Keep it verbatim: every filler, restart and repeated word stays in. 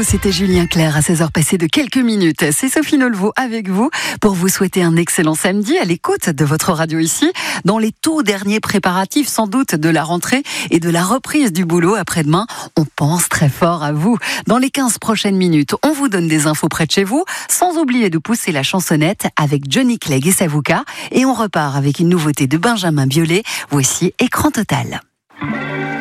vous, c'était Julien Clerc à seize heures passées de quelques minutes. C'est Sophie Nolveau avec vous pour vous souhaiter un excellent samedi à l'écoute de votre radio ici, dans les tout derniers préparatifs sans doute de la rentrée et de la reprise du boulot après-demain. On pense très fort à vous. Dans les quinze prochaines minutes, on vous donne des infos près de chez vous, sans oublier de pousser la chansonnette avec Johnny Clegg et Savouka. Et on repart avec une nouveauté de Benjamin Biolay. Voici Écran Total.